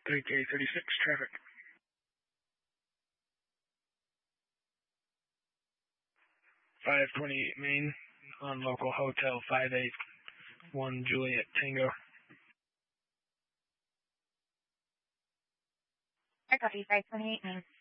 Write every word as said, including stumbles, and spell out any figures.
three K thirty-six traffic. five twenty-eight Main on local hotel five eight one Juliet Tango. I copy five twenty-eight Main.